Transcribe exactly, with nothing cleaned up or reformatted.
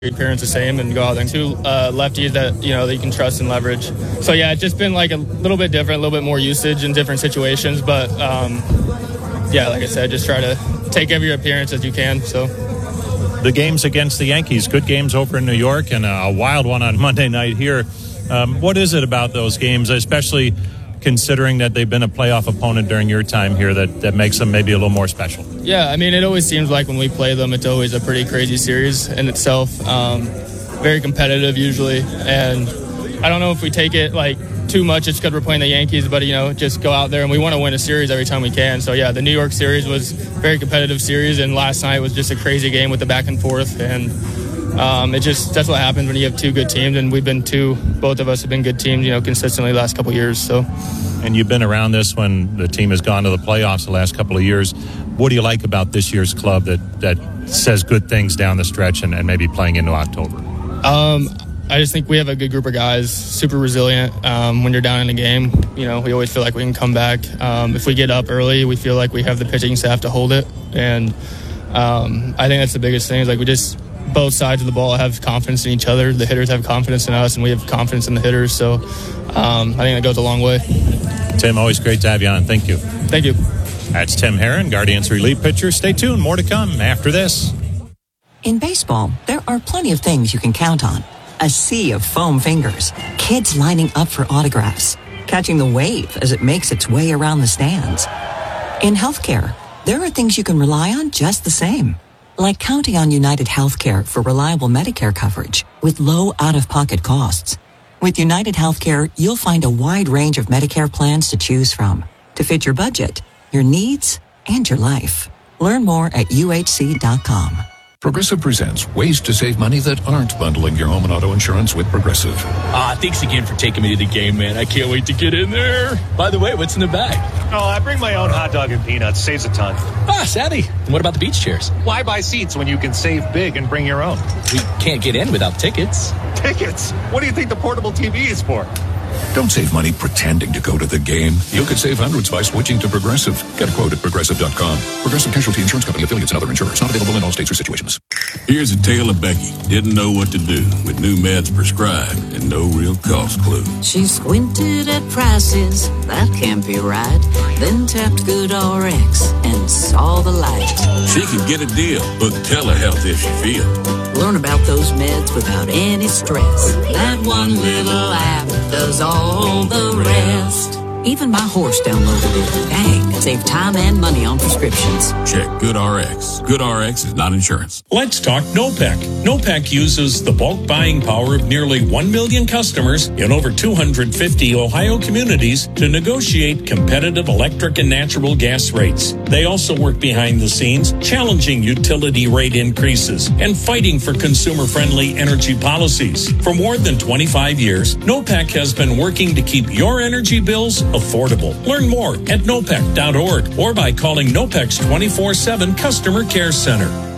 your parents the same and go out there. Two uh, lefties that, you know, that you can trust and leverage. So, yeah, it's just been like a little bit different, a little bit more usage in different situations. But, um, yeah, like I said, just try to take every appearance as you can. So the games against the Yankees, good games over in New York and a wild one on Monday night here. Um, what is it about those games, especially considering that they've been a playoff opponent during your time here, that, that makes them maybe a little more special? Yeah, I mean, it always seems like when we play them, it's always a pretty crazy series in itself. Um, very competitive usually. And I don't know if we take it like too much, it's because we're playing the Yankees, but, you know, just go out there and we want to win a series every time we can. So, yeah, the New York series was a very competitive series, and last night was just a crazy game with the back and forth. And um, it just, that's what happens when you have two good teams, and we've been two, both of us have been good teams, you know, consistently the last couple of years. So. And you've been around this when the team has gone to the playoffs the last couple of years. What do you like about this year's club that, that says good things down the stretch and, and maybe playing into October? Um, I just think we have a good group of guys, super resilient. Um, when you're down in a game, you know, we always feel like we can come back. Um, if we get up early, we feel like we have the pitching staff to hold it. And um, I think that's the biggest thing is like we just, both sides of the ball have confidence in each other. The hitters have confidence in us, and we have confidence in the hitters. So um, I think that goes a long way. Tim, always great to have you on. Thank you. Thank you. That's Tim Herrin, Guardians relief pitcher. Stay tuned. More to come after this. In baseball, there are plenty of things you can count on. A sea of foam fingers, kids lining up for autographs, catching the wave as it makes its way around the stands. In healthcare, there are things you can rely on just the same. Like counting on United Healthcare for reliable Medicare coverage with low out-of-pocket costs. With United Healthcare, you'll find a wide range of Medicare plans to choose from to fit your budget, your needs, and your life. Learn more at U H C dot com. Progressive presents ways to save money that aren't bundling your home and auto insurance with Progressive. Ah, thanks again for taking me to the game, man. I can't wait to get in there. By the way, what's in the bag? Oh, I bring my own hot dog and peanuts. Saves a ton. Ah, savvy. And what about the beach chairs? Why buy seats when you can save big and bring your own? We can't get in without tickets. Tickets? What do you think the portable T V is for? Don't save money pretending to go to the game. You could save hundreds by switching to Progressive. Get a quote at Progressive dot com. Progressive Casualty Insurance Company, affiliates, and other insurers. Not available in all states or situations. Here's a tale of Becky. Didn't know what to do with new meds prescribed and no real cost clue. She squinted at prices, that can't be right. Then tapped GoodRx and saw the light. She can get a deal. Book telehealth if she feels. Learn about those meds without any stress. That one little app does all the rest. Even my horse downloaded it. Dang, save time and money on prescriptions. Check GoodRx. GoodRx is not insurance. Let's talk NOPEC. NOPEC uses the bulk buying power of nearly one million customers in over two hundred fifty Ohio communities to negotiate competitive electric and natural gas rates. They also work behind the scenes, challenging utility rate increases and fighting for consumer-friendly energy policies. For more than twenty-five years, NOPEC has been working to keep your energy bills affordable. Learn more at nopec dot org or by calling NOPEC's twenty-four seven Customer Care Center.